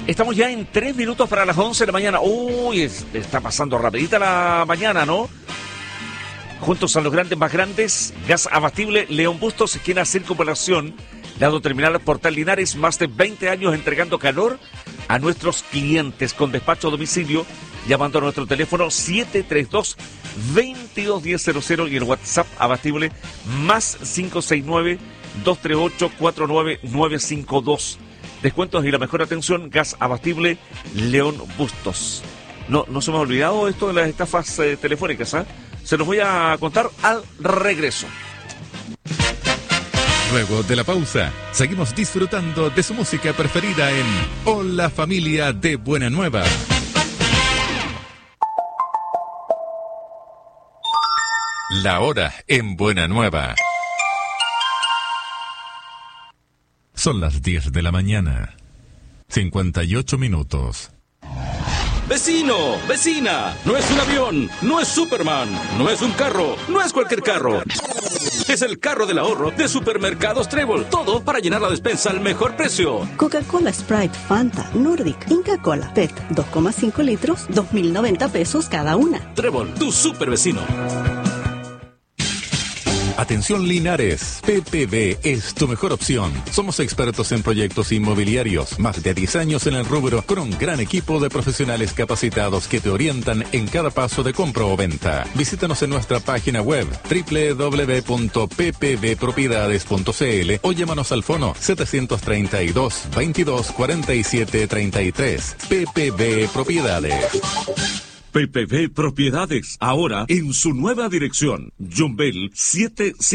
Estamos ya en 3 minutos para las 11 de la mañana. Uy, está pasando rapidita la mañana, ¿no? Juntos a los grandes más grandes, gas abastible León Bustos, esquina Circunvalación, lado terminal Portal Linares, más de 20 años entregando calor a nuestros clientes con despacho a domicilio, llamando a nuestro teléfono 732-221000 y el WhatsApp abastible más 569-238-49952. Descuentos y la mejor atención, gas abastible León Bustos. No se me ha olvidado esto de las estafas telefónicas, ¿eh? Se los voy a contar al regreso. Luego de la pausa, seguimos disfrutando de su música preferida en Hola Familia de Buena Nueva. La hora en Buena Nueva. Son las 10 de la mañana. 58 minutos. Vecino, vecina, no es un avión, no es Superman, no es un carro, no es cualquier carro. Es el carro del ahorro de Supermercados Trébol. Todo para llenar la despensa al mejor precio. Coca-Cola, Sprite, Fanta, Nordic, Inca Cola, PET, 2,5 litros, 2.090 pesos cada una. Trébol, tu super vecino. Atención Linares, PPB es tu mejor opción. Somos expertos en proyectos inmobiliarios, más de 10 años en el rubro, con un gran equipo de profesionales capacitados que te orientan en cada paso de compra o venta. Visítanos en nuestra página web www.ppbpropiedades.cl o llámanos al fono 732 22 47 33. PPB Propiedades. PPB Propiedades, ahora en su nueva dirección. Jumbel 75.